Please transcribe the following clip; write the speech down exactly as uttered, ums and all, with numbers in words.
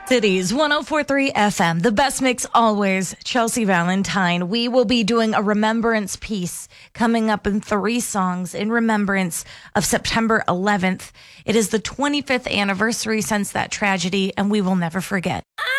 Cities one oh four point three F M, the best mix always. Chelsea Valentine. We will be doing a remembrance piece coming up in three songs in remembrance of September eleventh. It is the twenty-fifth anniversary since that tragedy, and we will never forget.